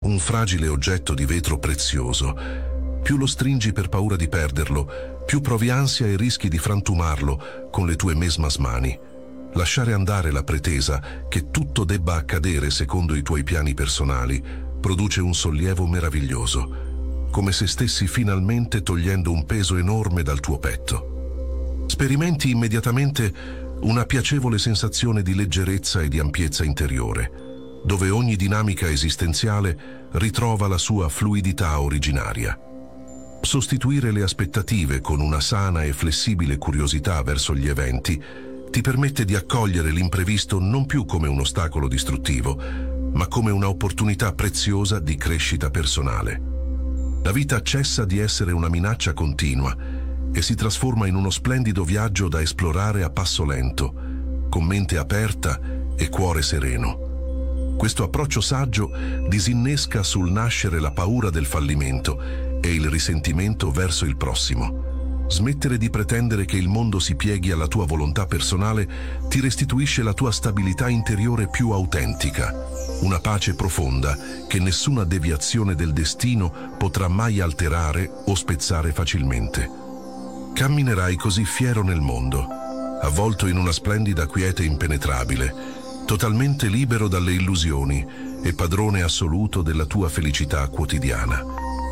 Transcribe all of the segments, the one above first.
un fragile oggetto di vetro prezioso. Più lo stringi per paura di perderlo, più provi ansia e rischi di frantumarlo con le tue mesmas mani. Lasciare andare la pretesa che tutto debba accadere secondo i tuoi piani personali produce un sollievo meraviglioso, come se stessi finalmente togliendo un peso enorme dal tuo petto. Sperimenti immediatamente una piacevole sensazione di leggerezza e di ampiezza interiore, dove ogni dinamica esistenziale ritrova la sua fluidità originaria. Sostituire le aspettative con una sana e flessibile curiosità verso gli eventi ti permette di accogliere l'imprevisto non più come un ostacolo distruttivo, ma come un'opportunità preziosa di crescita personale. La vita cessa di essere una minaccia continua e si trasforma in uno splendido viaggio da esplorare a passo lento, con mente aperta e cuore sereno. Questo approccio saggio disinnesca sul nascere la paura del fallimento e il risentimento verso il prossimo. Smettere di pretendere che il mondo si pieghi alla tua volontà personale ti restituisce la tua stabilità interiore più autentica, una pace profonda che nessuna deviazione del destino potrà mai alterare o spezzare facilmente. Camminerai così fiero nel mondo, avvolto in una splendida quiete impenetrabile, totalmente libero dalle illusioni e padrone assoluto della tua felicità quotidiana.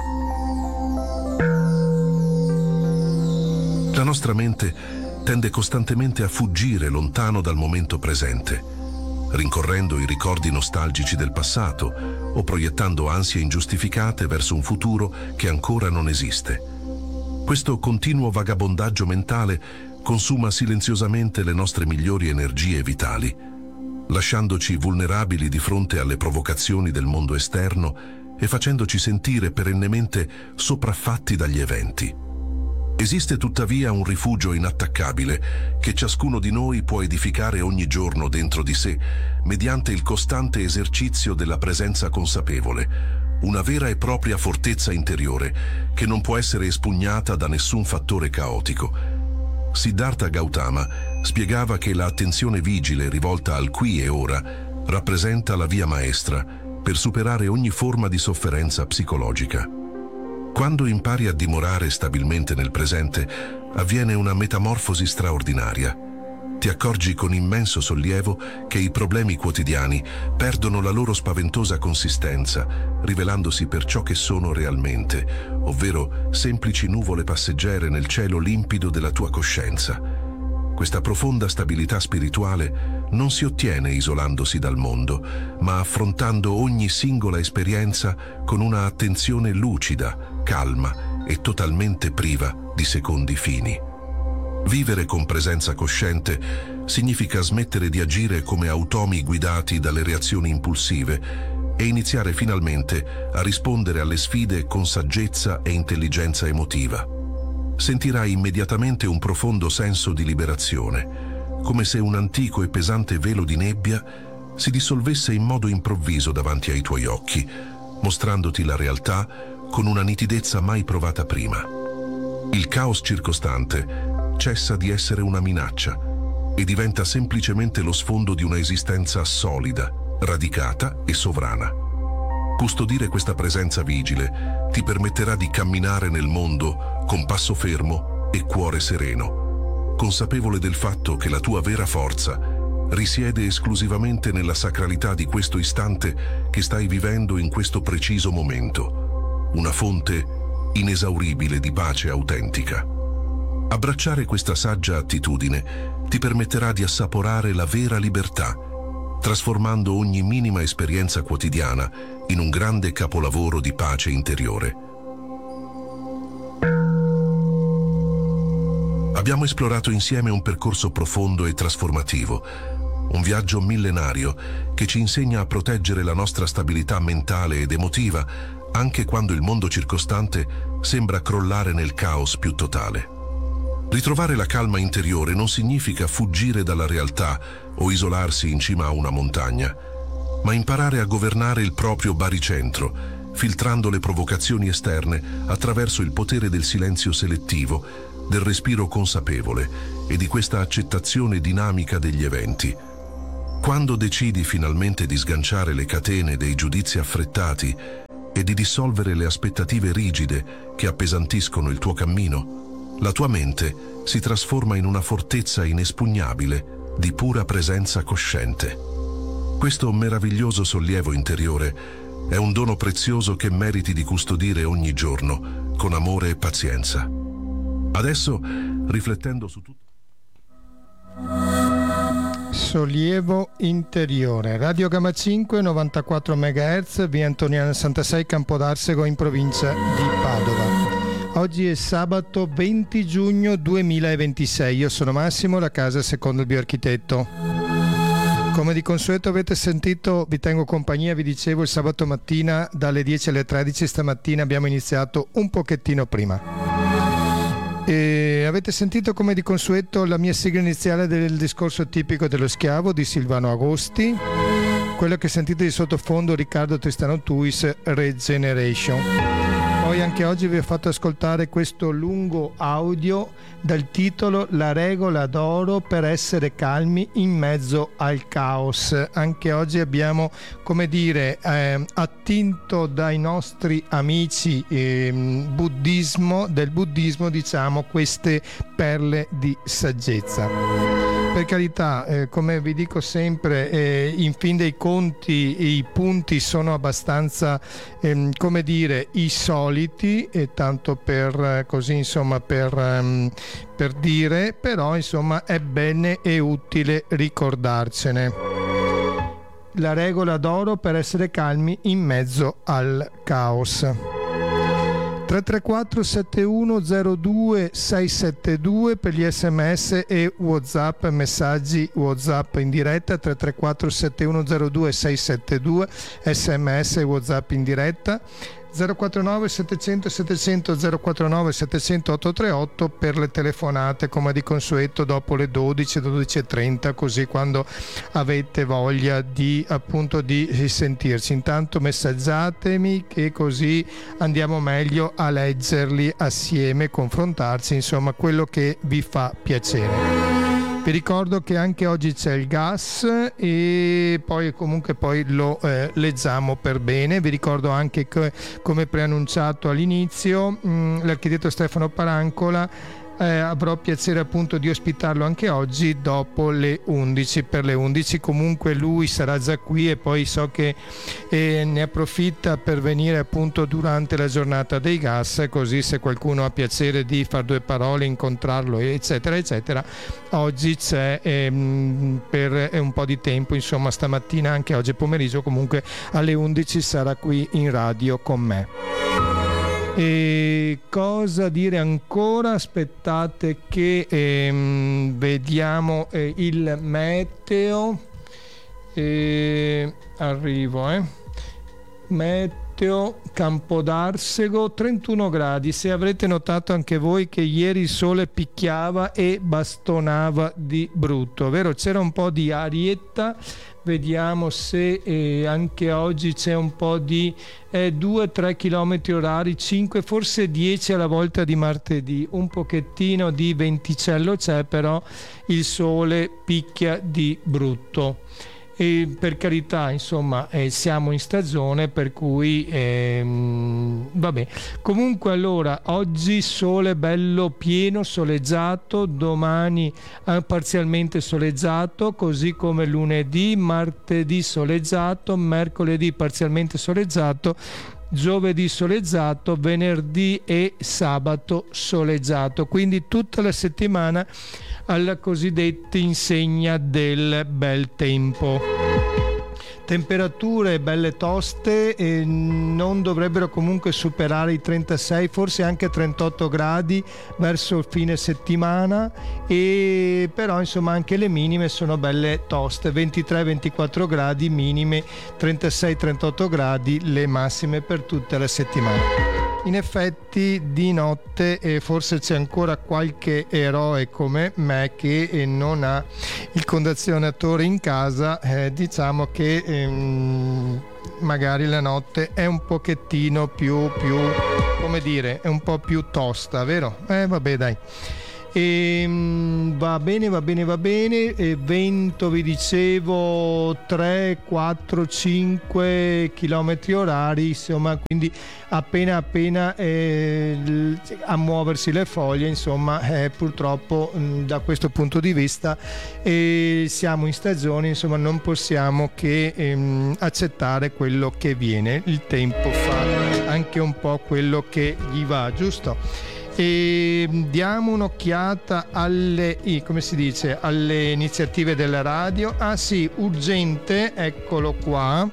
La nostra mente tende costantemente a fuggire lontano dal momento presente, rincorrendo i ricordi nostalgici del passato o proiettando ansie ingiustificate verso un futuro che ancora non esiste. Questo continuo vagabondaggio mentale consuma silenziosamente le nostre migliori energie vitali, lasciandoci vulnerabili di fronte alle provocazioni del mondo esterno e facendoci sentire perennemente sopraffatti dagli eventi. Esiste tuttavia un rifugio inattaccabile che ciascuno di noi può edificare ogni giorno dentro di sé, mediante il costante esercizio della presenza consapevole, una vera e propria fortezza interiore che non può essere espugnata da nessun fattore caotico. Siddhartha Gautama spiegava che l'attenzione vigile rivolta al qui e ora rappresenta la via maestra per superare ogni forma di sofferenza psicologica. Quando impari a dimorare stabilmente nel presente, avviene una metamorfosi straordinaria. Ti accorgi con immenso sollievo che i problemi quotidiani perdono la loro spaventosa consistenza, rivelandosi per ciò che sono realmente, ovvero semplici nuvole passeggere nel cielo limpido della tua coscienza. Questa profonda stabilità spirituale non si ottiene isolandosi dal mondo, ma affrontando ogni singola esperienza con una attenzione lucida, calma e totalmente priva di secondi fini. Vivere con presenza cosciente significa smettere di agire come automi guidati dalle reazioni impulsive e iniziare finalmente a rispondere alle sfide con saggezza e intelligenza emotiva. Sentirai immediatamente un profondo senso di liberazione, come se un antico e pesante velo di nebbia si dissolvesse in modo improvviso davanti ai tuoi occhi, mostrandoti la realtà con una nitidezza mai provata prima. Il caos circostante cessa di essere una minaccia e diventa semplicemente lo sfondo di una esistenza solida, radicata e sovrana. Custodire questa presenza vigile ti permetterà di camminare nel mondo con passo fermo e cuore sereno, consapevole del fatto che la tua vera forza risiede esclusivamente nella sacralità di questo istante che stai vivendo in questo preciso momento, una fonte inesauribile di pace autentica. Abbracciare questa saggia attitudine ti permetterà di assaporare la vera libertà, trasformando ogni minima esperienza quotidiana in un grande capolavoro di pace interiore. Abbiamo esplorato insieme un percorso profondo e trasformativo, un viaggio millenario che ci insegna a proteggere la nostra stabilità mentale ed emotiva anche quando il mondo circostante sembra crollare nel caos più totale. Ritrovare la calma interiore non significa fuggire dalla realtà o isolarsi in cima a una montagna, ma imparare a governare il proprio baricentro, filtrando le provocazioni esterne attraverso il potere del silenzio selettivo, del respiro consapevole e di questa accettazione dinamica degli eventi. Quando decidi finalmente di sganciare le catene dei giudizi affrettati e di dissolvere le aspettative rigide che appesantiscono il tuo cammino, la tua mente si trasforma in una fortezza inespugnabile di pura presenza cosciente. Questo meraviglioso sollievo interiore è un dono prezioso che meriti di custodire ogni giorno con amore e pazienza. Adesso, riflettendo su tutto... Sollievo interiore, Radio Gamma 5, 94 MHz, via Antoniana 66, Campodarsego, in provincia di Padova. Oggi è sabato 20 giugno 2026. Io sono Massimo, la casa secondo il bioarchitetto. Come di consueto avete sentito, vi tengo compagnia, vi dicevo, il sabato mattina dalle 10 alle 13. Stamattina abbiamo iniziato un pochettino prima. E avete sentito, come di consueto, la mia sigla iniziale del discorso tipico dello schiavo di Silvano Agosti, quello che sentite di sottofondo, Riccardo Tristano Tuis, Regeneration. Poi anche oggi vi ho fatto ascoltare questo lungo audio dal titolo La regola d'oro per essere calmi in mezzo al caos. Anche oggi abbiamo, come dire, attinto dai nostri amici del buddismo, diciamo, queste perle di saggezza. Per carità, come vi dico sempre, in fin dei conti i punti sono abbastanza, come dire, i soliti, e tanto per così, insomma, per dire, però insomma è bene e utile ricordarcene. La regola d'oro per essere calmi in mezzo al caos. 334 7102 672 per gli sms e WhatsApp, messaggi WhatsApp in diretta, 334 7102 672, sms e WhatsApp in diretta, 049 700 700 049 700 838 per le telefonate, come di consueto dopo le 12:30, così quando avete voglia di, appunto, di sentirci. Intanto messaggiatemi, che così andiamo meglio a leggerli assieme, confrontarci, insomma quello che vi fa piacere. Vi ricordo che anche oggi c'è il gas e poi comunque lo leggiamo per bene. Vi ricordo anche che, come preannunciato all'inizio, l'architetto Stefano Parancola avrò piacere appunto di ospitarlo anche oggi dopo le 11. Per le 11 comunque lui sarà già qui, e poi so che ne approfitta per venire appunto durante la giornata dei gas, così se qualcuno ha piacere di far due parole, incontrarlo eccetera eccetera, oggi c'è per un po' di tempo, insomma stamattina, anche oggi pomeriggio, comunque alle 11 sarà qui in radio con me. E cosa dire ancora? Aspettate che vediamo il meteo. Arrivo. Meteo Campodarsego 31 gradi. Se avrete notato anche voi che ieri il sole picchiava e bastonava di brutto, vero? C'era un po' di arietta. Vediamo se anche oggi c'è un po' di 2-3 km orari, 5, forse 10 alla volta di martedì, un pochettino di venticello c'è, però il sole picchia di brutto. E per carità, insomma, siamo in stagione, per cui vabbè. Comunque, allora, oggi sole bello pieno, soleggiato, domani parzialmente soleggiato, così come lunedì, martedì soleggiato, mercoledì parzialmente soleggiato, giovedì soleggiato, venerdì e sabato soleggiato. Quindi tutta la settimana alla cosiddetta insegna del bel tempo. Temperature belle toste, non dovrebbero comunque superare i 36, forse anche 38 gradi verso il fine settimana, e però insomma anche le minime sono belle toste, 23-24 gradi minime, 36-38 gradi le massime per tutta la settimana. In effetti di notte forse c'è ancora qualche eroe come me che non ha il condizionatore in casa, diciamo che magari la notte è un pochettino più come dire, è un po' più tosta, vero? Vabbè, dai. Va bene. Vento, vi dicevo, 3, 4, 5 chilometri orari, insomma, quindi appena a muoversi le foglie, insomma, purtroppo da questo punto di vista siamo in stagione, insomma, non possiamo che accettare quello che viene. Il tempo fa anche un po' quello che gli va, giusto? E diamo un'occhiata alle iniziative della radio. Ah sì, urgente, eccolo qua.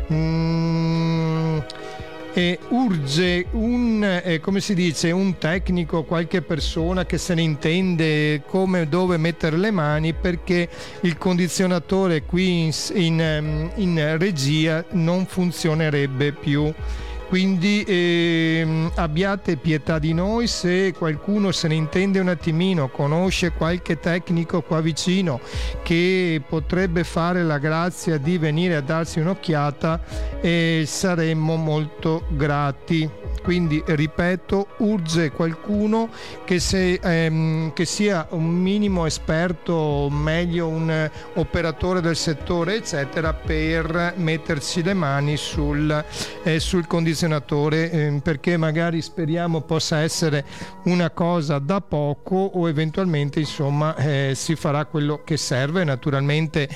Urge un tecnico, qualche persona che se ne intende dove mettere le mani, perché il condizionatore qui in regia non funzionerebbe più. Quindi abbiate pietà di noi, se qualcuno se ne intende un attimino, conosce qualche tecnico qua vicino che potrebbe fare la grazia di venire a darsi un'occhiata, saremmo molto grati. Quindi ripeto, urge qualcuno che sia un minimo esperto, meglio un operatore del settore eccetera, per metterci le mani sul condizionatore, perché magari speriamo possa essere una cosa da poco, o eventualmente insomma si farà quello che serve. Naturalmente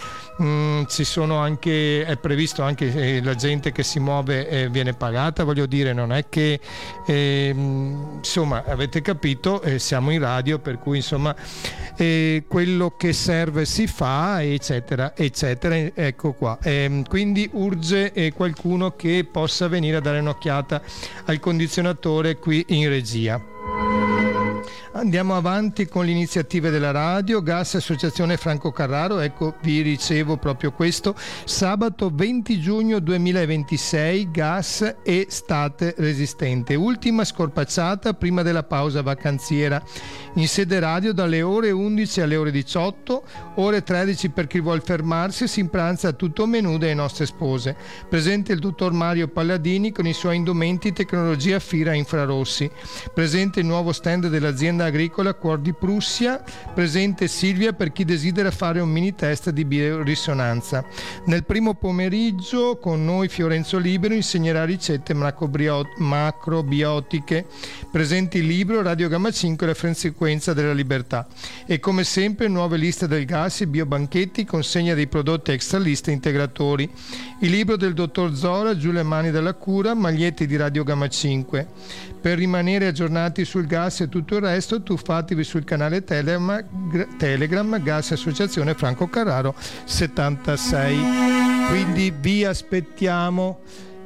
è previsto anche la gente che si muove viene pagata, voglio dire, non è che insomma, avete capito, siamo in radio, per cui insomma quello che serve si fa, eccetera, ecco qua. Quindi urge qualcuno che possa venire a dare un'occhiata al condizionatore qui in regia. Andiamo avanti con le iniziative della radio. Gas Associazione Franco Carraro, ecco, vi ricevo proprio questo. Sabato 20 giugno 2026, gas e estate resistente. Ultima scorpacciata prima della pausa vacanziera. In sede radio dalle ore 11 alle ore 18, ore 13 per chi vuol fermarsi, si pranza a tutto menù delle nostre spose. Presente il dottor Mario Palladini con i suoi indumenti tecnologia Fira infrarossi. Presente il nuovo stand dell'azienda agricola Cuor di Prussia. Presente Silvia per chi desidera fare un mini test di biorisonanza. Nel primo pomeriggio con noi Fiorenzo Libero insegnerà ricette macrobiotiche. Presente il libro Radio Gamma 5 la frequenza della libertà. E come sempre nuove liste del gas e biobanchetti, consegna dei prodotti extra lista integratori. Il libro del dottor Zora, Giù le mani dalla cura, magliette di Radio Gamma 5. Per rimanere aggiornati sul gas e tutto il resto, tuffatevi sul canale Telegram Gas Associazione Franco Carraro 76. Quindi vi aspettiamo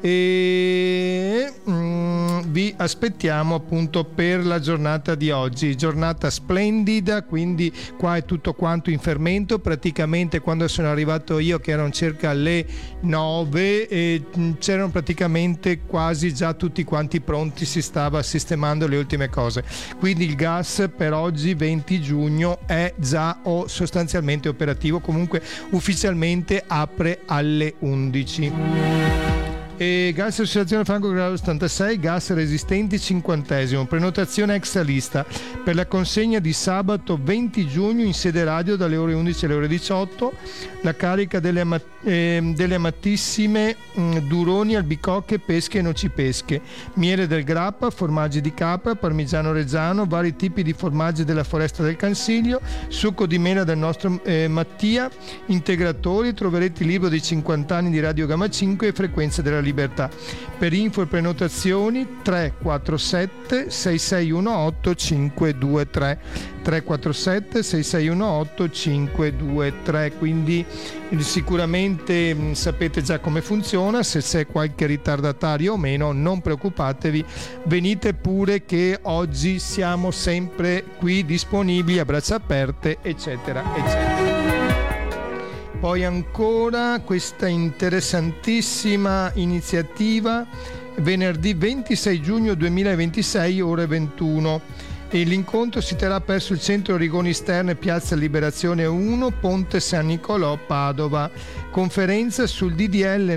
appunto per la giornata di oggi, giornata splendida, quindi qua è tutto quanto in fermento. Praticamente quando sono arrivato io, che erano circa le 9, c'erano praticamente quasi già tutti quanti pronti, si stava sistemando le ultime cose, quindi il gas per oggi 20 giugno è già sostanzialmente operativo, comunque ufficialmente apre alle 11. E Gas Associazione Franco Carraro 76, gas resistenti 50esimo, prenotazione extra lista per la consegna di sabato 20 giugno in sede radio dalle ore 11 alle ore 18, la carica delle amatissime duroni, albicocche, pesche e nocipesche, miele del grappa, formaggi di capra, parmigiano reggiano, vari tipi di formaggi della foresta del Cansiglio, succo di mela del nostro Mattia, integratori. Troverete il libro dei 50 anni di Radio Gamma 5 e frequenze della libertà. Per info e prenotazioni 347 6618 523 347 6618 523. Quindi sicuramente sapete già come funziona. Se c'è qualche ritardatario o meno, non preoccupatevi, venite pure, che oggi siamo sempre qui disponibili a braccia aperte, eccetera eccetera. Poi ancora questa interessantissima iniziativa venerdì 26 giugno 2026 ore 21. e l'incontro si terrà presso il centro Rigoni Sterne, piazza Liberazione 1, Ponte San Nicolò, Padova. Conferenza sul DDL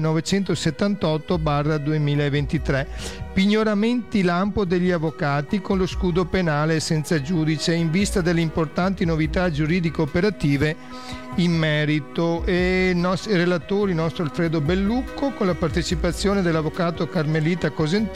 978/2023. Pignoramenti lampo degli avvocati con lo scudo penale senza giudice in vista delle importanti novità giuridico-operative in merito. E i relatori, il nostro Alfredo Bellucco, con la partecipazione dell'avvocato Carmelita Cosentino